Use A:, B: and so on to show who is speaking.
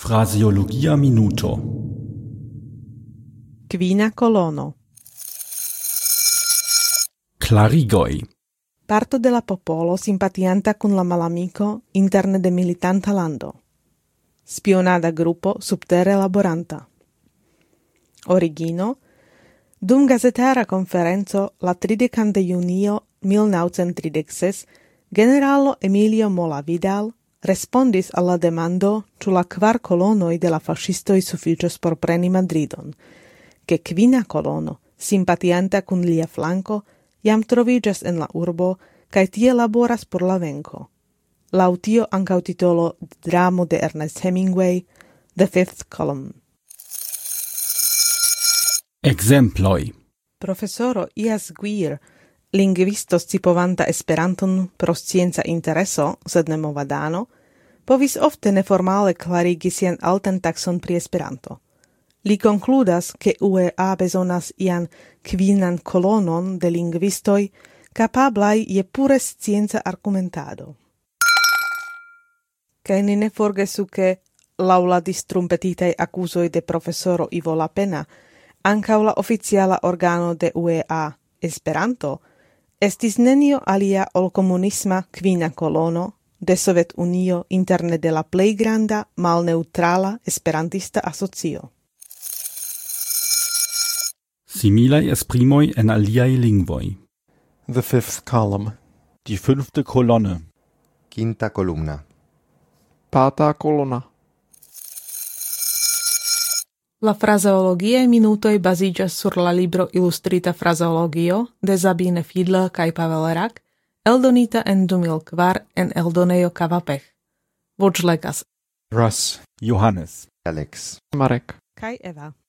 A: Fraseologia minuto.
B: Kvina kolono.
A: Klarigoj.
B: Parto de la popolo simpatianta kun la malamiko interne de militanta lando. Spionada gruppo subtere laboranta. Origino: dum gazetara conferenzo la 30 de junio 1936 generalo Emilio Mola Vidal respondis alla demando ĉu la 4 kolonoj de la faŝistoj sufiĉos por preni Madridon, ke 5 kolono, simpatianta kun lia flanko, jam troviĝas en la urbo kaj tie laboras por la venko. Laŭ tio ankaŭ titolo dramo de Ernest Hemingway, The Fifth Column.
A: Ekzemploj.
B: Profesoro Ias Guir, lingvisto scipovanta Esperanton pro scienca intereso, sed ne movadano, povis ofte neformale klarigi sian altan takson pri Esperanto. Li konkludas, ke UEA bezonas ian 5 kolonon de lingvistoj kapablaj je pure scienca argumentado. Kaj ni ne forgesu, ke laŭ la distrumpetitaj akuzoj de profesoro Ivo Lapena, ankaŭ la oficiala organo de UEA, Esperanto, estis nenio alia ol komunisma 5 kolono de Sovetunio interne de la plej granda malneŭtrala esperantista asocio.
A: Similaj esprimoj en aliaj lingvoj.
C: The fifth column.
D: Die 5. Kolonne.
E: Quinta columna.
C: Pata kolona.
B: La frazeologiae minutoj baziĝas sur la libro Ilustrita frazeologio de Sabine Fiedler kaj Pavel Rak, eldonita en 2004 en eldonejo Kavapech. Voĉlegas
C: Russ.
D: Johannes.
E: Alex.
C: Marek.
B: kaj Eva.